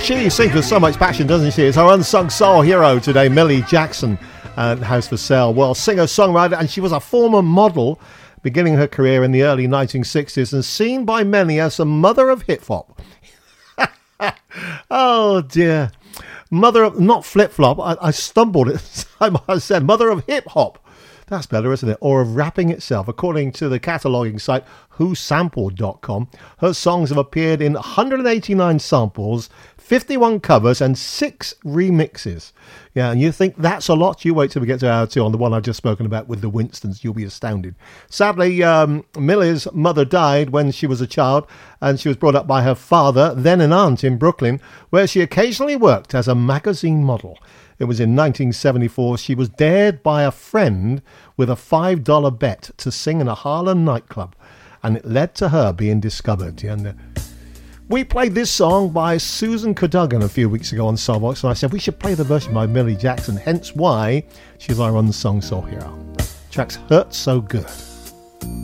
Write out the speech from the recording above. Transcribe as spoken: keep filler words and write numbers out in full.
She sings with so much passion, doesn't she? It's our unsung soul hero today, Millie Jackson, and House for Sale. Well, singer-songwriter, and she was a former model, beginning her career in the early nineteen sixties and seen by many as the mother of hip-hop. Oh, dear. Mother of, not flip-flop, I, I stumbled at the time I said mother of hip-hop. That's better, isn't it? Or of rapping itself. According to the cataloguing site who sampled dot com, her songs have appeared in one hundred eighty-nine samples, fifty-one covers, and six remixes. Yeah, and you think that's a lot? You wait till we get to hour two on the one I've just spoken about with the Winstons. You'll be astounded. Sadly, um, Millie's mother died when she was a child, and she was brought up by her father, then an aunt in Brooklyn, where she occasionally worked as a magazine model. It was in nineteen seventy-four. She was dared by a friend with a five dollar bet to sing in a Harlem nightclub, and it led to her being discovered. And uh, we played this song by Susan Cadogan a few weeks ago on Soulbox, and I said we should play the version by Millie Jackson, hence why she's our unsung soul hero. Track's Hurt So Good.